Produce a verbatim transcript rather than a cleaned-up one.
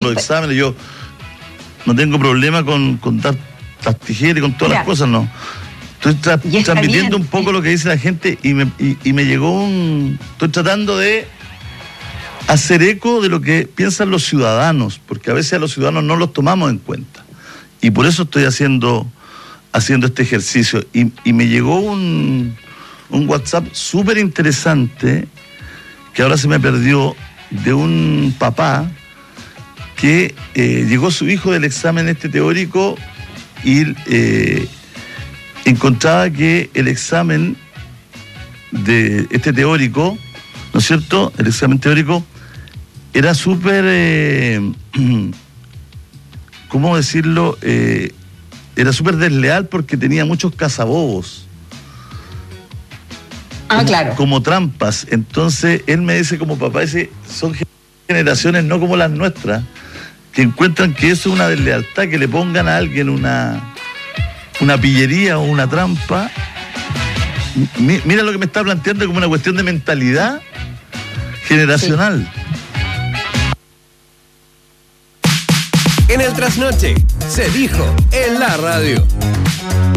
los exámenes. Yo no tengo problema con, con dar las tijeras y con todas Mira, las cosas, no. Estoy tra- transmitiendo bien. un poco lo que dice la gente y me, y, y me llegó un... Estoy tratando de hacer eco de lo que piensan los ciudadanos, porque a veces a los ciudadanos no los tomamos en cuenta. Y por eso estoy haciendo, haciendo este ejercicio. Y, y me llegó un, un WhatsApp súper interesante, que ahora se me perdió, de un papá que eh, llegó su hijo del examen este teórico y eh, encontraba que el examen de este teórico, ¿no es cierto?, el examen teórico era súper, eh, ¿cómo decirlo?, eh, era súper desleal porque tenía muchos cazabobos. Ah, como, claro. Como trampas. Entonces, él me dice como papá, dice, son generaciones no como las nuestras, que encuentran que eso es una deslealtad, que le pongan a alguien una, una pillería o una trampa. M- mira lo que me está planteando como una cuestión de mentalidad generacional. Sí. En el trasnoche se dijo en la radio.